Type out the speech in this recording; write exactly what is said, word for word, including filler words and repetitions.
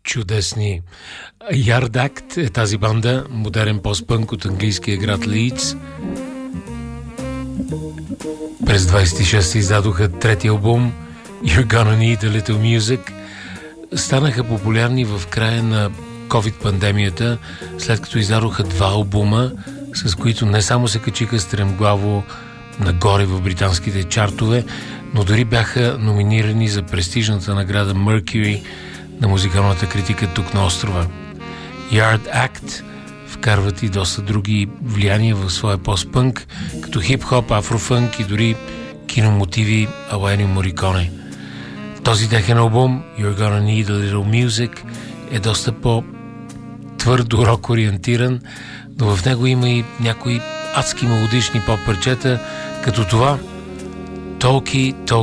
чудесни. Yard Act е тази банда, модерен пост-пънк от английския град Лийдс. През двайсет и шеста издадоха трети албум You're Gonna Need a Little Music. Станаха популярни в края на ковид-пандемията, след като издадоха два албума, с които не само се качиха стремглаво нагоре в британските чартове, но дори бяха номинирани за престижната награда Mercury на музикалната критика тук на острова. Yard Act вкарват и доста други влияния в своя пост-пънк, като хип-хоп, афрофънк и дори киномотиви ала Енио Мориконе. Този техен албум You're Gonna Need a Little Music е доста по-твърдо рок-ориентиран, но в него има и някои адски мелодични поп-парчета, като това Talkie Talkie